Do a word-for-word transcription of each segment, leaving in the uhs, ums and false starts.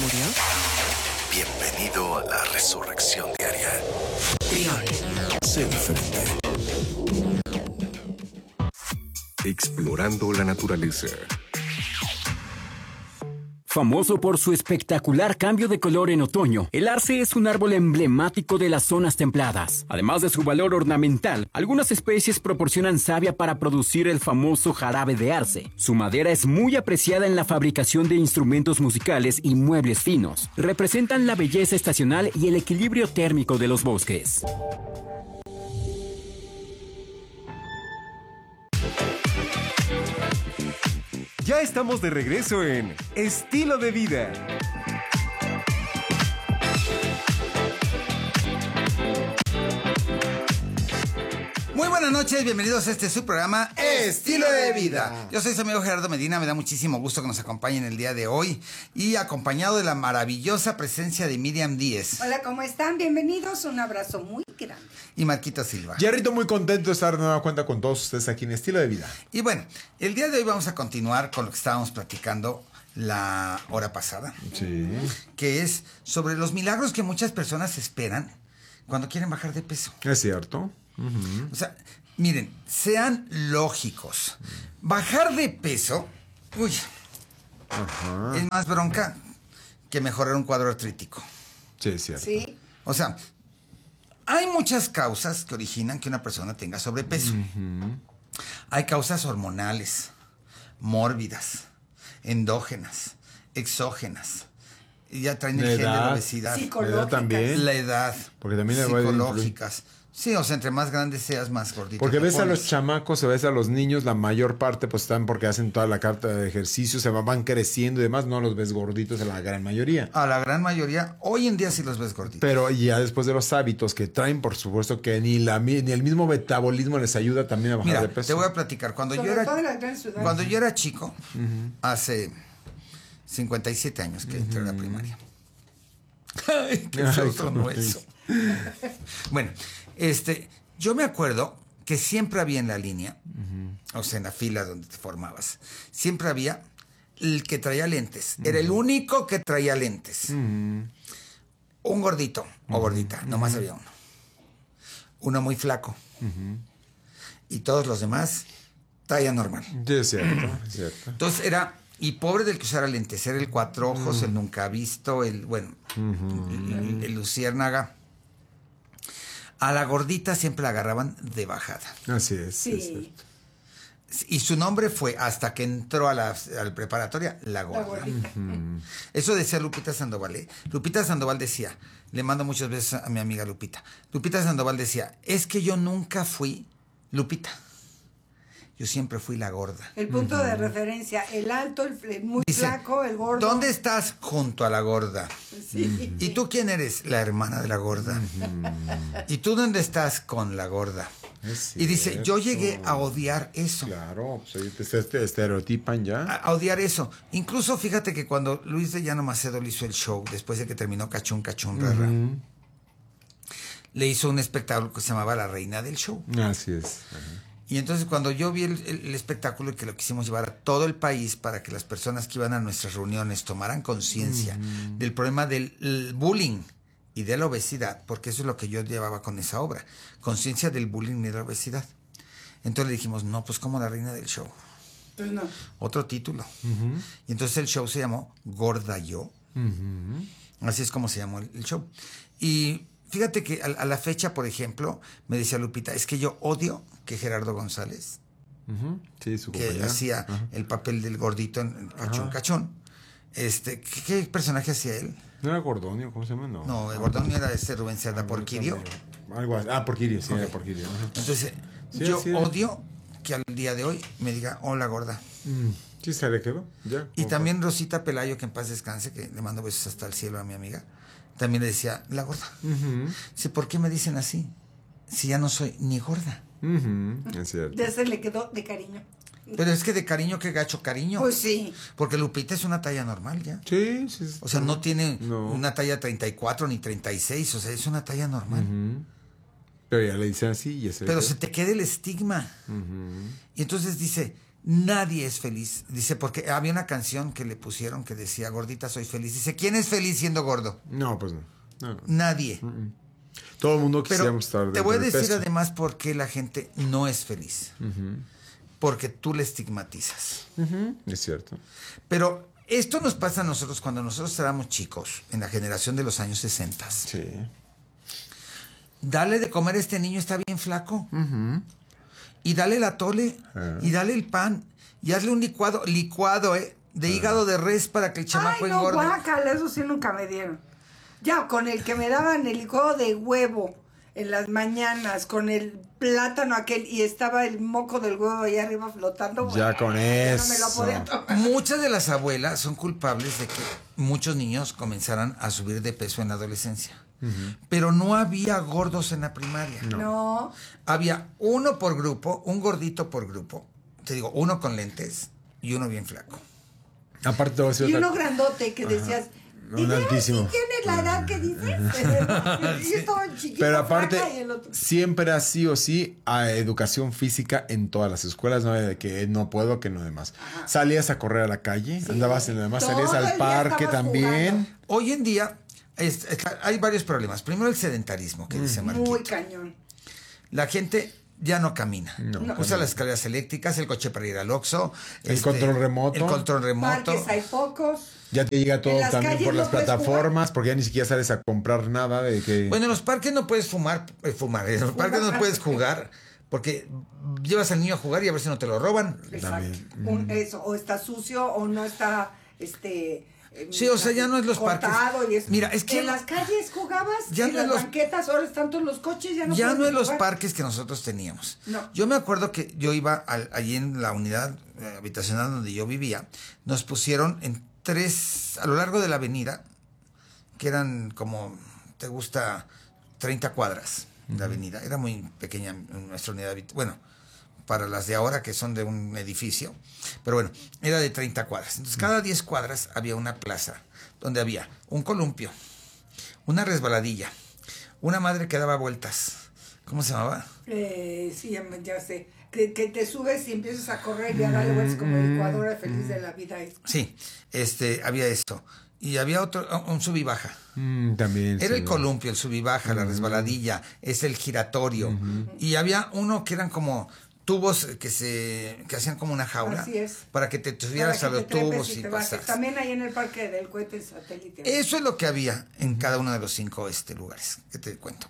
murió? Bienvenido a la resurrección diaria. Trión, sé diferente. Explorando la naturaleza. Famoso por su espectacular cambio de color en otoño, el arce es un árbol emblemático de las zonas templadas. Además de su valor ornamental, algunas especies proporcionan savia para producir el famoso jarabe de arce. Su madera es muy apreciada en la fabricación de instrumentos musicales y muebles finos. Representan la belleza estacional y el equilibrio térmico de los bosques. Ya estamos de regreso en Estilo de Vida. Muy buenas noches, bienvenidos a este su programa Estilo de Vida. Yo soy su amigo Gerardo Medina, me da muchísimo gusto que nos acompañen el día de hoy y acompañado de la maravillosa presencia de Miriam Díez. Hola, ¿cómo están? Bienvenidos, un abrazo muy grande. Y Marquito Silva. Jerrito, muy contento de estar de nueva cuenta con todos ustedes aquí en Estilo de Vida. Y bueno, el día de hoy vamos a continuar con lo que estábamos platicando la hora pasada. Sí. Que es sobre los milagros que muchas personas esperan cuando quieren bajar de peso. Es cierto. Uh-huh. O sea, miren, sean lógicos. Bajar de peso, uy, Ajá. es más bronca que mejorar un cuadro artrítico. Sí, es cierto. Sí. O sea, hay muchas causas que originan que una persona tenga sobrepeso. Uh-huh. Hay causas hormonales, mórbidas, endógenas, exógenas. Y ya traen el gen de la obesidad. Psicológicas. La edad también. La edad. Porque también psicológicas. Sí, o sea, entre más grande seas, más gordito. Porque ves pones. a los chamacos, o ves a los niños, la mayor parte pues están porque hacen toda la carta de ejercicio, se van creciendo y demás, no los ves gorditos en la gran mayoría. A la gran mayoría, hoy en día sí los ves gorditos. Pero ya después de los hábitos que traen, por supuesto que ni la ni el mismo metabolismo les ayuda también a bajar Mira, de peso. te voy a platicar. Cuando, yo era, cuando yo era chico, uh-huh. hace cincuenta y siete años que uh-huh. entré a la primaria. Ay, qué feo sonó eso. Bueno, este... yo me acuerdo que siempre había en la línea, uh-huh. o sea, en la fila donde te formabas, siempre había el que traía lentes. Uh-huh. Era el único que traía lentes. Uh-huh. Un gordito uh-huh. o gordita, nomás uh-huh. había uno. Uno muy flaco. Uh-huh. Y todos los demás, talla normal. Sí, es cierto, es cierto. Entonces era... y pobre del que usara lentes, era el cuatro ojos, uh-huh. el nunca visto, el, bueno, uh-huh. el, el, el luciérnaga. A la gordita siempre la agarraban de bajada. Así es. Sí. Es cierto. Y su nombre fue, hasta que entró a la, a la preparatoria, La Gorda. La Gordita. Uh-huh. Eso decía Lupita Sandoval. ¿eh? Lupita Sandoval decía, le mando muchas veces a mi amiga Lupita. Lupita Sandoval decía, es que yo nunca fui Lupita. Yo siempre fui la gorda. El punto uh-huh. de referencia, el alto, el, el muy Dice, flaco, el gordo. ¿Dónde estás? Junto a la gorda. Sí. Uh-huh. ¿Y tú quién eres? La hermana de la gorda. Uh-huh. ¿Y tú dónde estás? Con la gorda. Y dice, yo llegué a odiar eso. Claro, pues te, te estereotipan ya. A, a odiar eso. Incluso fíjate que cuando Luis de Llano Macedo le hizo el show, después de que terminó Cachún, Cachún, uh-huh. Rara, le hizo un espectáculo que se llamaba La Reina del Show. Así es. Uh-huh. Y entonces cuando yo vi el, el, el espectáculo y que lo quisimos llevar a todo el país para que las personas que iban a nuestras reuniones tomaran conciencia uh-huh. del problema del bullying y de la obesidad, porque eso es lo que yo llevaba con esa obra, conciencia del bullying y de la obesidad. Entonces le dijimos, no, pues como La Reina del Show. Pues no. Otro título. Uh-huh. Y entonces el show se llamó Gorda Yo. Uh-huh. Así es como se llamó el, el show. Y... fíjate que a, a la fecha, por ejemplo, me decía Lupita, es que yo odio que Gerardo González, uh-huh. sí, su que compañero. hacía uh-huh. el papel del gordito en, en Cachón, uh-huh. Cachón, este, ¿qué, ¿qué personaje hacía él? ¿No era Gordonio? ¿Cómo se llama? No, no el Gordonio era este Rubén Cerda, ah, Porquirio. Algo así. Ah, Porquirio, sí, okay. era Porquirio. Uh-huh. Entonces, sí, yo sí, odio que al día de hoy me diga, hola gorda. Mm. Sí, se le quedó, ya. Y también para... Rosita Pelayo, que en paz descanse, que le mando besos hasta el cielo a mi amiga, también le decía, la gorda. Uh-huh. Dice, ¿por qué me dicen así? Si ya no soy ni gorda. Uh-huh. Es cierto. Ya se le quedó de cariño. Pero es que de cariño, qué gacho cariño. Pues sí. Porque Lupita es una talla normal ya. Sí, sí. O sea, no tiene no. una talla treinta y cuatro ni treinta y seis, o sea, es una talla normal. Uh-huh. Pero ya le dicen así y ese. Pero se te queda el estigma. Uh-huh. Y entonces dice, Nadie es feliz. Dice, porque había una canción que le pusieron que decía, gordita soy feliz. Dice, ¿quién es feliz siendo gordo? No, pues no. no, no. Nadie. Mm-mm. Todo el mundo quisiéramos Pero estar te voy a decir peso. además por qué la gente no es feliz. Uh-huh. Porque tú le estigmatizas. Uh-huh. Es cierto. Pero esto nos pasa a nosotros cuando nosotros éramos chicos, en la generación de los años sesenta. Sí. Dale de comer a este niño, está bien flaco. Uh-huh. Y dale el atole, Uh-huh. y dale el pan, y hazle un licuado, licuado, ¿eh? De uh-huh. hígado de res para que el chamaco Ay, no, engorde. guácala, eso sí nunca me dieron. Ya, con el que me daban el licuado de huevo en las mañanas, con el plátano aquel, y estaba el moco del huevo ahí arriba flotando. Ya bueno, con ya eso. no me lo podía tomar. Muchas de las abuelas son culpables de que muchos niños comenzaran a subir de peso en la adolescencia. Uh-huh. Pero no había gordos en la primaria. No. no. Había uno por grupo, un gordito por grupo. Te digo, uno con lentes y uno bien flaco. Aparte todo eso. Y uno grandote que decías... Un altísimo. ¿Sí tienes la edad que dices? Y yo estaba chiquita, pero aparte, flaca, y el otro. siempre era sí o sí a educación física en todas las escuelas, no de que no puedo, que no demás. Ajá. Salías a correr a la calle, sí. andabas en lo demás, salías al parque también. Jugando. Hoy en día es, es, hay varios problemas. Primero el sedentarismo, que mm. dice Marquito. Muy cañón. La gente ya no camina. No, no. Usa las escaleras eléctricas, el coche para ir al Oxxo. El este, control remoto. El control remoto. Parques hay pocos. Ya te llega todo también por las no plataformas, porque ya ni siquiera sales a comprar nada de que... Bueno, en los parques no puedes fumar, eh, fumar, en los parques no puedes jugar, porque llevas al niño a jugar y a ver si no te lo roban. Exacto. Un, eso, o está sucio o no está, este... Sí, o sea, ya no es los parques. Y eso. Mira, es que en las calles jugabas, ya en no las los, banquetas, ahora están todos los coches, ya no Ya no en los jugar. parques que nosotros teníamos. No. Yo me acuerdo que yo iba al, allí en la unidad eh, habitacional donde yo vivía, nos pusieron en tres, a lo largo de la avenida, que eran como, te gusta, treinta cuadras de uh-huh. avenida. Era muy pequeña nuestra unidad, bueno, para las de ahora que son de un edificio, pero bueno, era de treinta cuadras. Entonces, cada diez cuadras había una plaza donde había un columpio, una resbaladilla, una madre que daba vueltas. ¿Cómo se llamaba? Eh, sí, ya sé. Que, que te subes y empiezas a correr y a darle vueltas como el Ecuador feliz de la vida. Sí, este, había esto. Y había otro, un sub y baja. Mm, también. Era sí. el columpio, el sub y baja, uh-huh. la resbaladilla, es el giratorio. Uh-huh. Y había uno que eran como tubos que se que hacían como una jaula. Así es. Para que te subieras a los tubos y, y pasas. También ahí en el parque del cohete satélite. Eso es lo que había en cada uno de los cinco este, lugares que te cuento.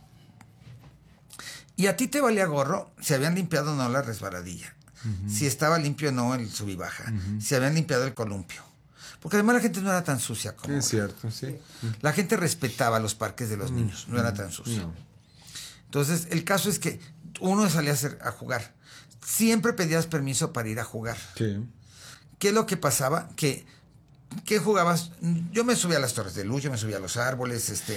Y a ti te valía gorro si habían limpiado o no la resbaladilla. Uh-huh. Si estaba limpio o no el sub y baja. Uh-huh. Si habían limpiado el columpio. Porque además la gente no era tan sucia como... Es cierto, sí. La gente respetaba los parques de los uh-huh. niños. No era tan sucia. No. Entonces, el caso es que uno salía a, hacer, a jugar. Siempre pedías permiso para ir a jugar. Sí. ¿Qué es lo que pasaba? Que... ¿Qué jugabas? Yo me subía a las torres de luz, yo me subía a los árboles, este...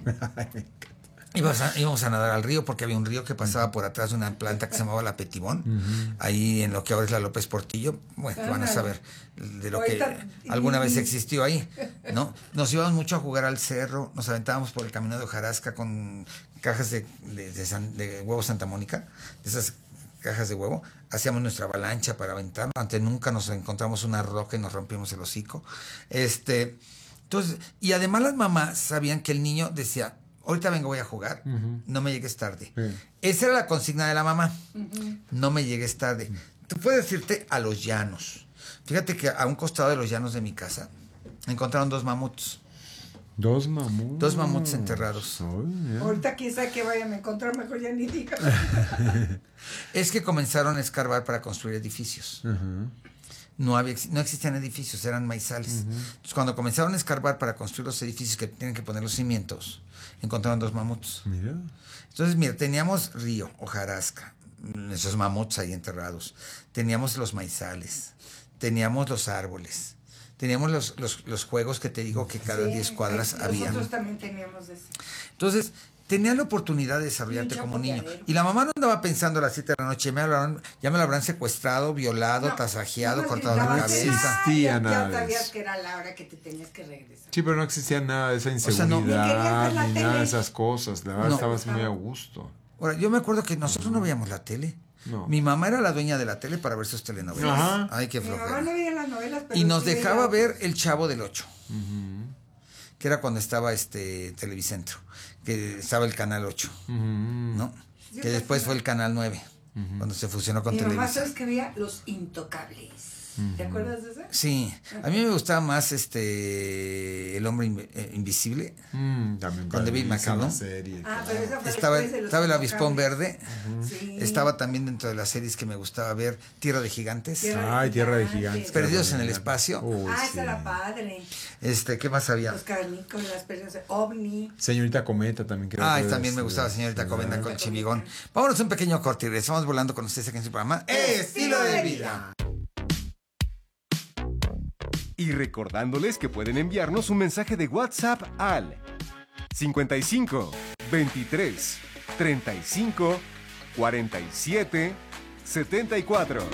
Ibas a, íbamos a nadar al río porque había un río que pasaba por atrás de una planta que se llamaba la Petibón, uh-huh. ahí en lo que ahora es la López Portillo. Bueno, que van a saber de lo que alguna vez existió ahí, ¿no? Nos íbamos mucho a jugar al cerro, nos aventábamos por el camino de hojarasca con cajas de, de, de, San, de huevo Santa Mónica, de esas cajas de huevo, hacíamos nuestra avalancha para aventarnos, antes nunca nos encontramos una roca y nos rompimos el hocico. Este, entonces, y además las mamás sabían que el niño decía, ahorita vengo, voy a jugar, uh-huh. no me llegues tarde. Sí. Esa era la consigna de la mamá, uh-huh. no me llegues tarde. Uh-huh. Tú puedes irte a los llanos. Fíjate que a un costado de los llanos de mi casa encontraron dos mamuts. Dos mamuts. Dos mamuts enterrados. Oh, yeah. Ahorita quién sabe qué vayan a encontrar, mejor ya ni diga. Es que comenzaron a escarbar para construir edificios. Uh-huh. No, había, no existían edificios, eran maizales. Uh-huh. Entonces, cuando comenzaron a escarbar para construir los edificios que tienen que poner los cimientos, encontraron dos mamuts. Mira. Entonces, mira, teníamos río, hojarasca, esos mamuts ahí enterrados. Teníamos los maizales, teníamos los árboles, teníamos los, los, los juegos que te digo que cada diez sí, cuadras había. Nosotros también teníamos eso. Entonces, tenías la oportunidad de desarrollarte como niño. Y la mamá no andaba pensando a las siete de la noche, me hablaron, ya me lo habrán secuestrado, violado, no, tasajeado, no, cortado no la cabeza. No existía nada. Ya sabías que era la hora que te tenías que regresar. Sí, pero no existía nada de esa inseguridad, o sea, no, ni nada de esas cosas. La verdad, no. estabas muy a gusto. Ahora, yo me acuerdo que nosotros no veíamos la tele. No. Mi mamá era la dueña de la tele para ver sus telenovelas. Ajá. Ay, qué flojera. Mi mamá no veía las novelas, pero y nos sí dejaba veía... ver El Chavo del Ocho. Uh-huh. Que era cuando estaba este Televicentro. Que estaba el Canal ocho. Uh-huh. ¿No? Yo que después fue el Canal nueve. Uh-huh. Cuando se fusionó con Televisa. Mi mamá, ¿sabes que veía? Los Intocables. Uh-huh. ¿Te acuerdas de eso? Sí. A mí me gustaba más este El Hombre Inv- eh, Invisible. Mm, también con David McCallum. Ah, pero esa fue estaba de estaba El Avispón Verde. Uh-huh. Sí. Estaba también dentro de las series que me gustaba ver Tierra de Gigantes. Tierra Ay, de Tierra de Gigantes. Perdidos en el Espacio. Uh, ah, sí. Esa era padre. Este, ¿qué más había? Los Cavernícolas, las Perdidos de OVNI. Señorita Cometa también creo. Ah, también me gustaba Señorita Cometa con Chimigón. Vámonos un pequeño corte y regresamos volando con ustedes aquí en su programa Estilo de Vida. Y recordándoles que pueden enviarnos un mensaje de WhatsApp al cincuenta y cinco, veintitrés, treinta y cinco, cuarenta y siete, setenta y cuatro.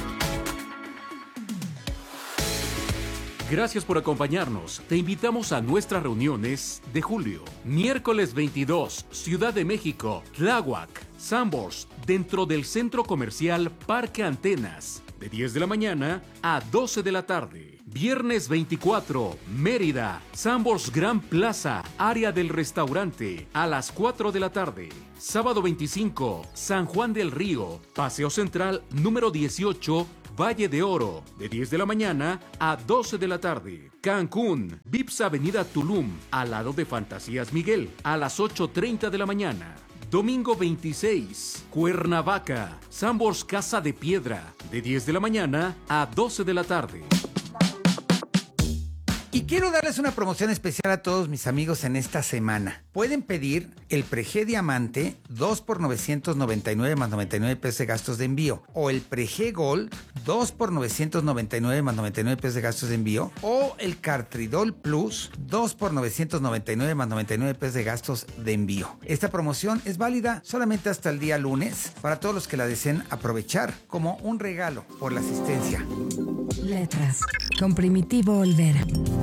Gracias por acompañarnos. Te invitamos a nuestras reuniones de julio. Miércoles veintidós, Ciudad de México, Tláhuac, Sanborns, dentro del Centro Comercial Parque Antenas, de diez de la mañana a doce de la tarde. Viernes veinticuatro, Mérida, Sanborns Gran Plaza, área del restaurante, a las cuatro de la tarde. Sábado veinticinco, San Juan del Río, Paseo Central número dieciocho, Valle de Oro, de diez de la mañana a doce de la tarde. Cancún, Vips Avenida Tulum, al lado de Fantasías Miguel, a las ocho treinta de la mañana. Domingo veintiséis, Cuernavaca, Sanborns Casa de Piedra, de diez de la mañana a doce de la tarde. Y quiero darles una promoción especial a todos mis amigos en esta semana. Pueden pedir el Prejé Diamante dos por novecientos noventa y nueve más noventa y nueve pesos de gastos de envío. O el Prejé Gold dos por novecientos noventa y nueve más noventa y nueve pesos de gastos de envío. O el Cartridol Plus dos por novecientos noventa y nueve más noventa y nueve pesos de gastos de envío. Esta promoción es válida solamente hasta el día lunes para todos los que la deseen aprovechar como un regalo por la asistencia. Letras con Primitivo Olvera.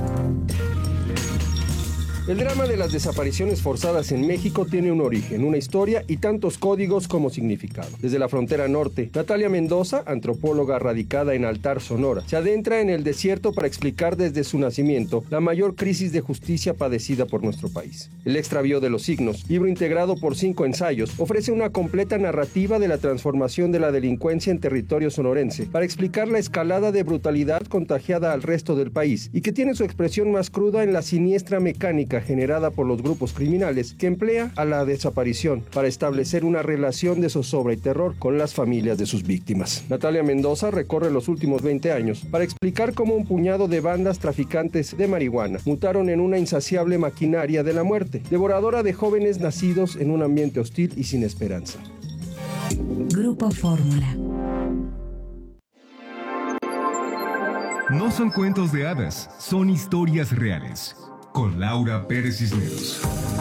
El drama de las desapariciones forzadas en México tiene un origen, una historia y tantos códigos como significado. Desde la frontera norte, Natalia Mendoza, antropóloga radicada en Altar, Sonora, se adentra en el desierto para explicar desde su nacimiento la mayor crisis de justicia padecida por nuestro país. El extravío de los signos, libro integrado por cinco ensayos, ofrece una completa narrativa de la transformación de la delincuencia en territorio sonorense para explicar la escalada de brutalidad contagiada al resto del país y que tiene su expresión más cruda en la siniestra mecánica generada por los grupos criminales que emplea a la desaparición para establecer una relación de zozobra y terror con las familias de sus víctimas. Natalia Mendoza recorre los últimos veinte años para explicar cómo un puñado de bandas traficantes de marihuana mutaron en una insaciable maquinaria de la muerte, devoradora de jóvenes nacidos en un ambiente hostil y sin esperanza. Grupo Fórmula. No son cuentos de hadas, son historias reales. Con Laura Pérez Cisneros.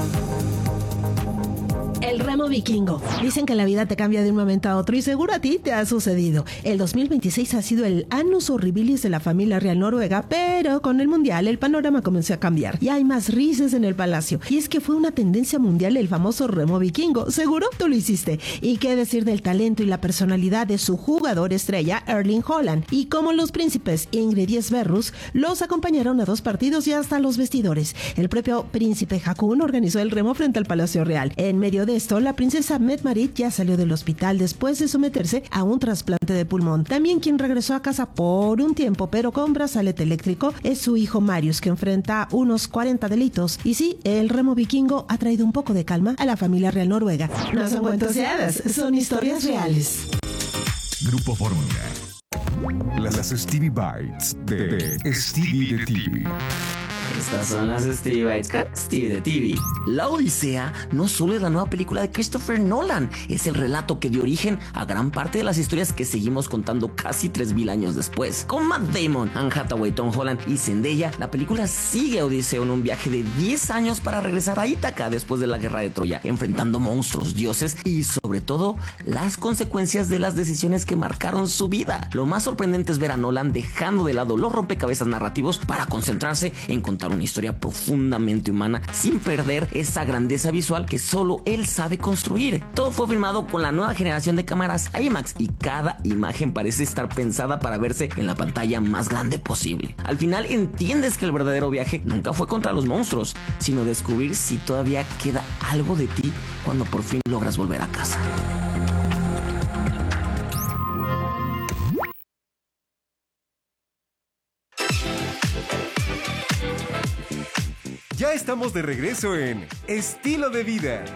El remo vikingo. Dicen que la vida te cambia de un momento a otro y seguro a ti te ha sucedido. El dos mil veintiséis ha sido el annus horribilis de la familia real noruega, pero con el mundial el panorama comenzó a cambiar y hay más risas en el palacio. Y es que fue una tendencia mundial el famoso remo vikingo. Seguro tú lo hiciste. Y qué decir del talento y la personalidad de su jugador estrella Erling Haaland. Y como los príncipes Ingrid y Sverrus los acompañaron a dos partidos y hasta los vestidores. El propio príncipe Haakon organizó el remo frente al Palacio Real. En medio de esto, la princesa Mette-Marit ya salió del hospital después de someterse a un trasplante de pulmón. También quien regresó a casa por un tiempo, pero con brazalete eléctrico, es su hijo Marius, que enfrenta unos cuarenta delitos. Y sí, el remo vikingo ha traído un poco de calma a la familia real noruega. No son cuentos de hadas, son historias reales. Grupo Fórmula. Las Stevie Bites de, de Stevie de T V. Estas son las Stevie Bites con Stevie de T V. La Odisea no solo es la nueva película de Christopher Nolan, es el relato que dio origen a gran parte de las historias que seguimos contando casi tres mil años después. Con Matt Damon, Anne Hathaway, Tom Holland y Zendaya, la película sigue a Odiseo en un viaje de diez años para regresar a Ítaca después de la guerra de Troya, enfrentando monstruos, dioses y sobre todo las consecuencias de las decisiones que marcaron su vida. Lo más sorprendente es ver a Nolan dejando de lado los rompecabezas narrativos para concentrarse en contar una historia profundamente humana sin perder esa grandeza visual que solo él sabe construir. Todo fue filmado con la nueva generación de cámaras IMAX y cada imagen parece estar pensada para verse en la pantalla más grande posible. Al final entiendes que el verdadero viaje nunca fue contra los monstruos, sino descubrir si todavía queda algo de ti cuando por fin logras volver a casa. Ya estamos de regreso en Estilo de Vida.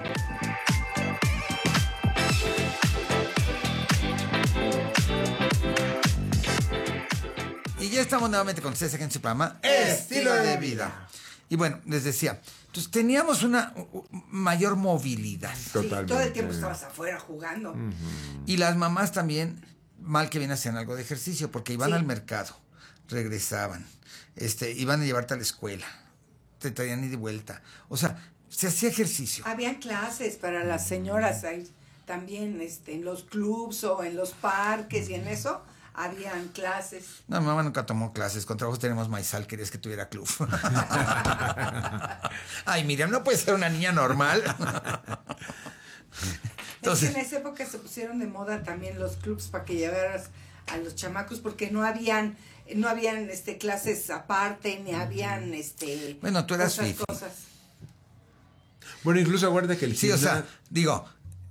Y ya estamos nuevamente con ustedes aquí en su programa Estilo de Vida. Y bueno, les decía, entonces teníamos una uh, mayor movilidad. Totalmente. Sí, todo el tiempo estabas afuera jugando. Uh-huh. Y las mamás también, mal que bien, hacían algo de ejercicio, porque iban sí. al mercado, regresaban, este, iban a llevarte a la escuela, te traían y de vuelta. O sea, se hacía ejercicio. Habían clases para las señoras ahí, también este, en los clubs o en los parques y en eso. Habían clases. No, mi mamá nunca tomó clases. Con trabajos tenemos maizal, querías que tuviera club. Ay, Miriam, no puede ser una niña normal. Entonces, es que en esa época se pusieron de moda también los clubs para que llevaras a los chamacos, porque no habían, no habían este, clases aparte, ni habían este. Bueno, tú eras cosas, cosas. Bueno, incluso acuérdate que el sí, gimnasio... o sea, digo.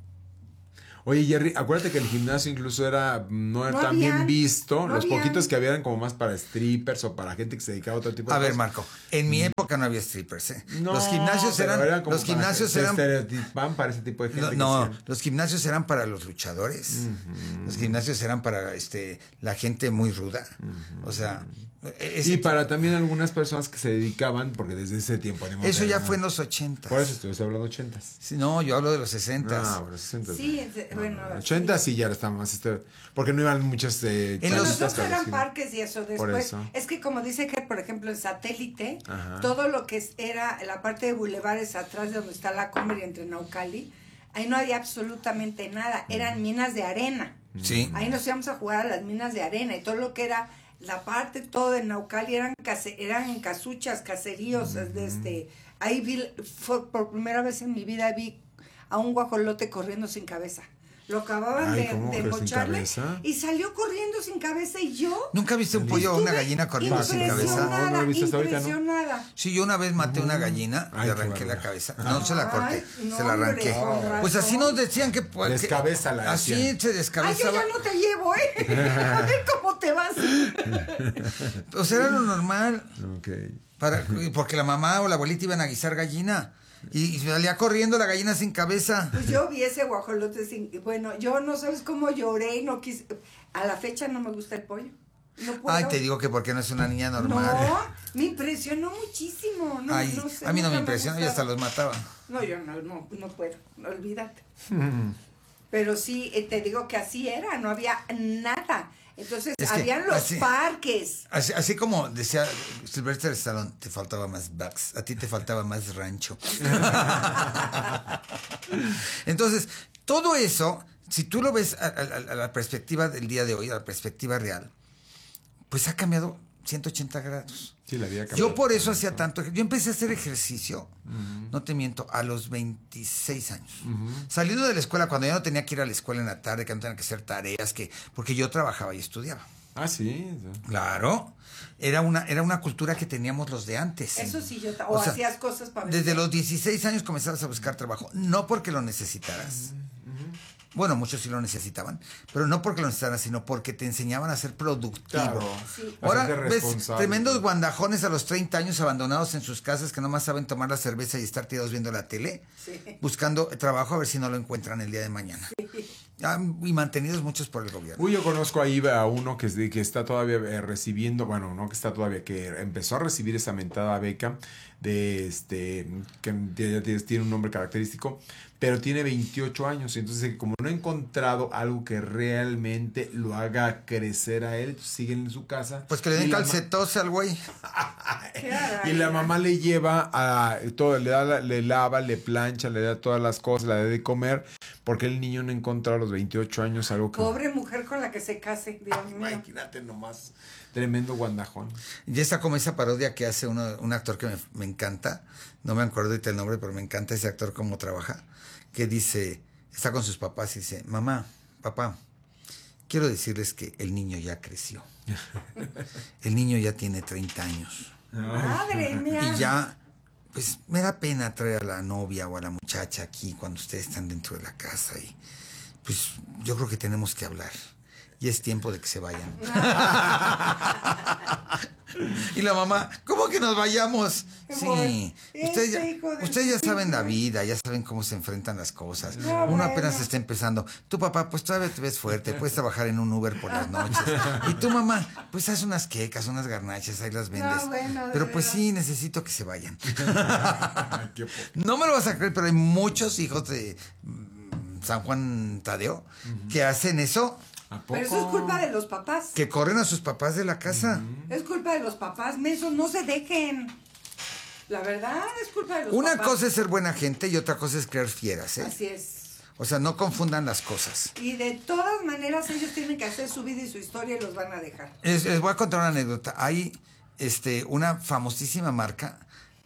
Oye, Jerry, acuérdate que el gimnasio incluso era no era no tan habían, bien visto. No Los habían. poquitos que había eran como más para strippers o para gente que se dedicaba a otro tipo de a cosas. A ver, Marco, en mi época no había strippers, ¿eh? No, los gimnasios eran, eran como los gimnasios para eran se estereotipan para ese tipo de gente. No, que no los gimnasios eran para los luchadores. Uh-huh. Los gimnasios eran para este la gente muy ruda. Uh-huh. O sea, y para también algunas personas que se dedicaban, porque desde ese tiempo eso ya fue en los ochentas. Por eso estoy hablando ochentas. Sí, no, yo hablo de los sesentas. No, los sesentas. Sí, bueno, ochentas sí ya estaba más este, porque no iban muchas eh, en los dos eran parques y eso después eso. Es que como dice que por ejemplo en Satélite, ajá, todo lo que era la parte de bulevares atrás de donde está la Comer entre Naucali, ahí no había absolutamente nada, eran minas de arena. Sí. Ahí nos íbamos a jugar a las minas de arena y todo lo que era la parte todo de Naucali eran case, eran casuchas, caseríos, uh-huh. de este, ahí vi, fue por primera vez en mi vida vi a un guajolote corriendo sin cabeza. Lo acababan Ay, de, de mocharle y salió corriendo sin cabeza y yo... ¿Nunca viste un pollo o una gallina corriendo sin cabeza? No, no lo he visto hasta ahorita, ¿no? Sí, yo una vez maté uh-huh. una gallina y arranqué la cabeza. No, se la corté, Ay, no, se la arranqué. Hombre, pues así nos decían que... que descabézala. Así decían. Se descabezaba. Ay, yo ya no te llevo, ¿eh? A ver cómo te vas. O sea, era lo normal. Ok. Para, porque la mamá o la abuelita iban a guisar gallina. Y salía corriendo la gallina sin cabeza. Pues yo vi ese guajolote sin... Bueno, yo no sabes cómo lloré y no quise... A la fecha no me gusta el pollo. No puedo. Ay, te digo que porque no es una niña normal. No, me impresionó muchísimo. No, Ay, no sé, a mí no me impresionó, yo hasta los mataba. No, yo no, no, no puedo, no, olvídate. Pero sí, te digo que así era, no había nada. Entonces, es habían los así, parques. Así, así como decía Sylvester Stallone, te faltaba más bucks, a ti te faltaba más rancho. Entonces, todo eso, si tú lo ves a, a, a la perspectiva del día de hoy, a la perspectiva real, pues ha cambiado ciento ochenta grados. Sí, la vida cambió. Yo por eso hacía tanto. Yo empecé a hacer ejercicio, uh-huh. no te miento, a los veintiséis años. Uh-huh. Saliendo de la escuela, cuando ya no tenía que ir a la escuela en la tarde, que no tenía que hacer tareas, que porque yo trabajaba y estudiaba. Ah, sí. Claro. Era una, era una cultura que teníamos los de antes. Eso sí, yo... O, o sea, hacías cosas para... Desde los dieciséis años comenzabas a buscar trabajo. No porque lo necesitaras. Uh-huh. Bueno, muchos sí lo necesitaban, pero no porque lo necesitaran, sino porque te enseñaban a ser productivo. Claro, sí. Ahora ves tremendos guandajones a los treinta años abandonados en sus casas que nomás saben tomar la cerveza y estar tirados viendo la tele, sí. buscando trabajo a ver si no lo encuentran el día de mañana. Sí. Ah, y mantenidos muchos por el gobierno. Uy, yo conozco ahí a uno que, que está todavía eh, recibiendo, bueno, no que está todavía, que empezó a recibir esa mentada beca de este, que ya tiene un nombre característico, pero tiene veintiocho años, y entonces como no ha encontrado algo que realmente lo haga crecer a él, siguen en su casa. Pues que le den calcetos ma- al güey. Y la mamá le lleva a todo, le da, le lava, le plancha, le da todas las cosas, le da de comer, porque el niño no ha encontrado los los veintiocho años, algo que... Pobre mujer con la que se case, Dios mío. Imagínate nomás, tremendo guandajón. Y está como esa parodia que hace uno, un actor que me, me encanta, no me acuerdo ahorita el nombre, pero me encanta ese actor cómo trabaja, que dice, está con sus papás y dice, mamá, papá, quiero decirles que el niño ya creció. El niño ya tiene treinta años. Madre mía. Y ya, pues me da pena traer a la novia o a la muchacha aquí cuando ustedes están dentro de la casa y pues yo creo que tenemos que hablar. Y es tiempo de que se vayan. Y la mamá, ¿cómo que nos vayamos? Sí, ustedes ya, ustedes ya saben la vida, ya saben cómo se enfrentan las cosas. No, Uno bueno. apenas está empezando. Tu papá, pues todavía te ves fuerte, puedes trabajar en un Uber por las noches. Y tu mamá, pues haz unas quecas, unas garnachas, ahí las vendes. No, bueno, pero pues sí, necesito que se vayan. No me lo vas a creer, pero hay muchos hijos de mm, San Juan Tadeo uh-huh. que hacen eso. Pero eso es culpa de los papás. Que corren a sus papás de la casa. Uh-huh. Es culpa de los papás, mensos, no se dejen. La verdad, es culpa de los Una papás. cosa es ser buena gente y otra cosa es crear fieras, ¿eh? Así es. O sea, no confundan las cosas. Y de todas maneras ellos tienen que hacer su vida y su historia y los van a dejar. Les, les voy a contar una anécdota. Hay este, una famosísima marca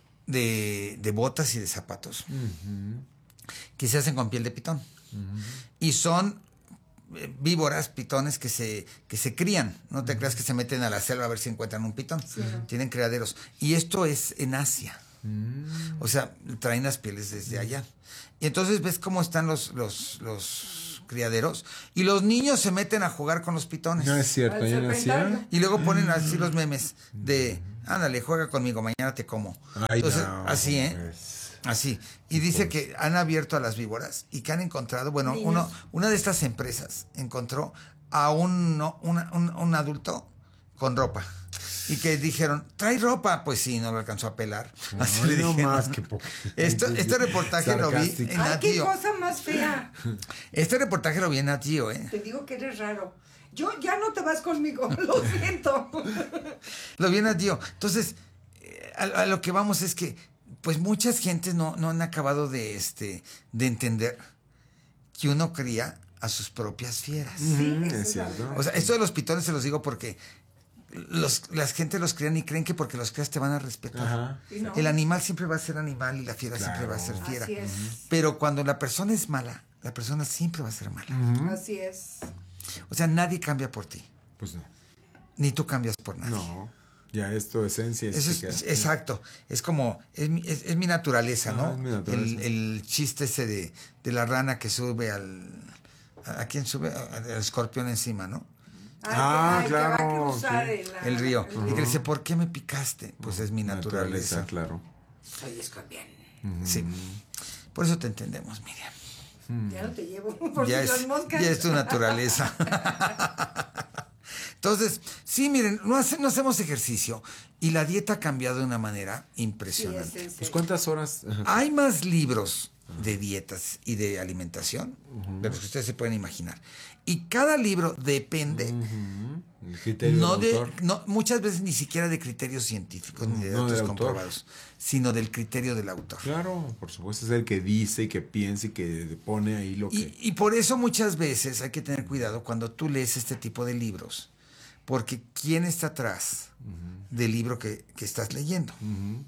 de, de botas y de zapatos uh-huh. que se hacen con piel de pitón. Uh-huh. Y son víboras, pitones que se, que se crían. No te uh-huh. creas que se meten a la selva a ver si encuentran un pitón. Sí. Tienen criaderos. Y esto es en Asia. Uh-huh. O sea, traen las pieles desde uh-huh. allá. Y entonces ves cómo están los, los, los criaderos. Y los niños se meten a jugar con los pitones. No es cierto, ya nacieron. Y luego ponen así los memes de, ándale, juega conmigo, mañana te como. Ay, entonces, no, así, ¿eh? es... Así. Y dice que han abierto a las víboras y que han encontrado, bueno, uno, una de estas empresas encontró a un, no, una, un, un adulto con ropa. Y que dijeron, ¿trae ropa? Pues sí, no lo alcanzó a pelar. No, Así le no dijeron. Más que poco. Esto, este reportaje lo vi en Ay, Nat qué Geo. cosa más fea. Este reportaje lo vi en Nat Geo, ¿eh? Te digo que eres raro. Yo ya no te vas conmigo, lo siento. Lo vi en Nat Geo. Entonces, a, a lo que vamos es que pues muchas gentes no, no han acabado de, este, de entender que uno cría a sus propias fieras. Sí, mm, es cierto. O sea, esto de los pitones se los digo porque los, las gente los crían y creen que porque los crías te van a respetar. Ajá. No. El animal siempre va a ser animal y la fiera Claro. siempre va a ser fiera. Así es. Pero cuando la persona es mala, la persona siempre va a ser mala. Uh-huh. Así es. O sea, nadie cambia por ti. Pues no. Ni tú cambias por nadie. No. Ya es tu esencia. Es Eso es, es, exacto. Es como, es mi, es, es mi naturaleza, ¿no? Ah, es mi naturaleza. El, el chiste ese de, de la rana que sube al... ¿A, a quién sube? Al escorpión encima, ¿no? Ay, Ah, ay, claro, Que va a cruzar sí. el, El río. el Y que le dice, ¿por qué me picaste? Pues es mi naturaleza. naturaleza, claro. Soy escorpión. Sí. Por eso te entendemos, Miriam. Ya no te llevo por Ya si es, las moscas. ya es tu naturaleza. Entonces, sí, miren, no, hace, no hacemos ejercicio y la dieta ha cambiado de una manera impresionante. Sí, es Pues ¿cuántas horas? Hay más libros de dietas y de alimentación uh-huh. de los que ustedes se pueden imaginar. Y cada libro depende, Uh-huh. El criterio no del de, autor. no, muchas veces ni siquiera de criterios científicos ni de No, datos del autor. comprobados, sino del criterio del autor. Claro, por supuesto, es el que dice y que piensa y que pone ahí lo que... Y, y por eso muchas veces hay que tener cuidado cuando tú lees este tipo de libros, porque ¿quién está atrás uh-huh. del libro que, que estás leyendo? Uh-huh.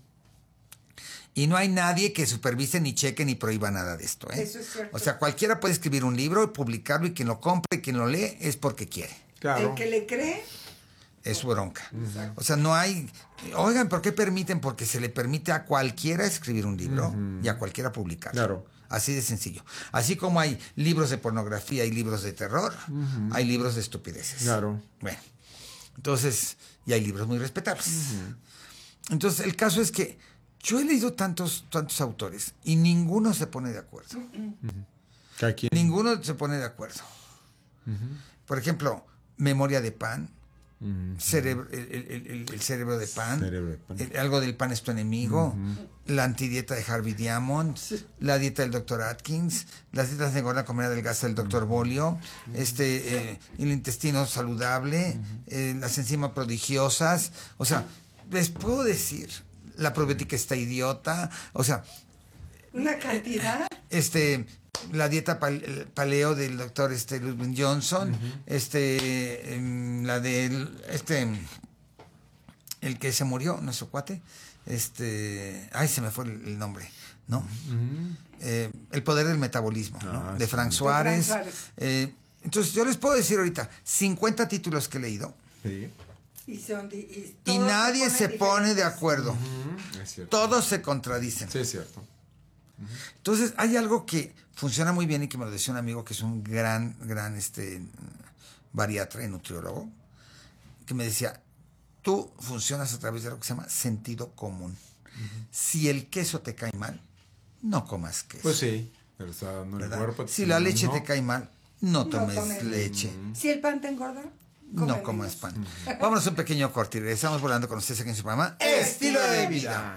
Y no hay nadie que supervise, ni cheque, ni prohíba nada de esto, ¿eh? Eso es cierto. O sea, cualquiera puede escribir un libro, publicarlo, y quien lo compre, quien lo lee, es porque quiere. Claro. El que le cree. Es su bronca. Exacto. O sea, no hay... Oigan, ¿por qué permiten? Porque se le permite a cualquiera escribir un libro uh-huh. y a cualquiera publicarlo. Claro. Así de sencillo. Así como hay libros de pornografía y libros de terror, uh-huh. hay libros de estupideces. Claro. Bueno, entonces, y hay libros muy respetables. Uh-huh. Entonces, el caso es que yo he leído tantos, tantos autores y ninguno se pone de acuerdo. Uh-huh. ¿A quién? Ninguno se pone de acuerdo. Uh-huh. Por ejemplo, Memoria de Pan, uh-huh. cerebro, el, el, el, el cerebro de pan, cerebro de pan. El, algo del pan es tu enemigo, uh-huh. la antidieta de Harvey Diamond, la dieta del doctor Atkins, las dietas de engorda, comer adelgaza del doctor Bolio, uh-huh. este, eh, el intestino saludable, uh-huh. eh, las enzimas prodigiosas. O sea, les puedo decir, la probiótica está idiota. O sea, una cantidad. Este, la dieta pal- paleo del doctor este, Ludwig Johnson, uh-huh. este, um, la del, este, el que se murió, nuestro cuate, este, ay, se me fue el, el nombre, ¿no? Uh-huh. Eh, el poder del metabolismo, ah, ¿no? De Frank Suárez. De Frank Suárez. Eh, entonces, yo les puedo decir ahorita, cincuenta títulos que he leído. Sí. Y, son, y, y nadie se pone, se pone de acuerdo. Uh-huh. Es cierto. Todos se contradicen. Sí, es cierto. Uh-huh. Entonces, hay algo que funciona muy bien y que me lo decía un amigo que es un gran, gran este, bariatra y nutriólogo, que me decía, tú funcionas a través de lo que se llama sentido común. Uh-huh. Si el queso te cae mal, no comas queso. Pues sí, pero está dando el cuerpo. Si la leche no. te cae mal, no tomes, no tomes leche. Uh-huh. Si el pan te engorda, no comas pan. Uh-huh. Vámonos a un pequeño corte y regresamos volando con ustedes aquí en su programa Estilo de Vida.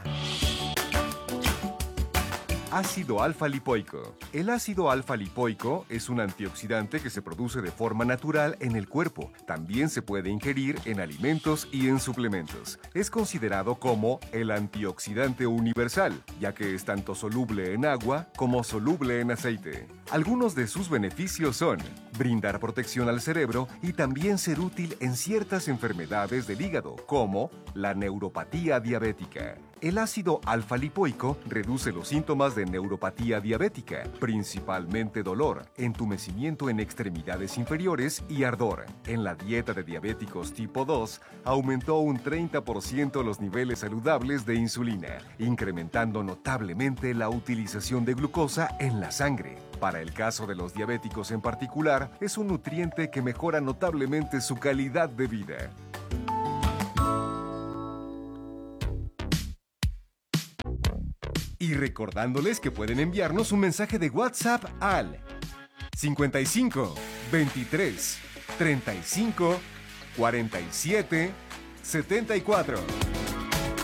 Ácido alfa-lipoico. El ácido alfa-lipoico es un antioxidante que se produce de forma natural en el cuerpo. También se puede ingerir en alimentos y en suplementos. Es considerado como el antioxidante universal, ya que es tanto soluble en agua como soluble en aceite. Algunos de sus beneficios son brindar protección al cerebro y también ser útil en ciertas enfermedades del hígado, como la neuropatía diabética. El ácido alfa-lipoico reduce los síntomas de neuropatía diabética, principalmente dolor, entumecimiento en extremidades inferiores y ardor. En la dieta de diabéticos tipo dos, aumentó un treinta por ciento los niveles saludables de insulina, incrementando notablemente la utilización de glucosa en la sangre. Para el caso de los diabéticos en particular, es un nutriente que mejora notablemente su calidad de vida. Y recordándoles que pueden enviarnos un mensaje de WhatsApp al cincuenta y cinco, veintitrés, treinta y cinco, cuarenta y siete, setenta y cuatro.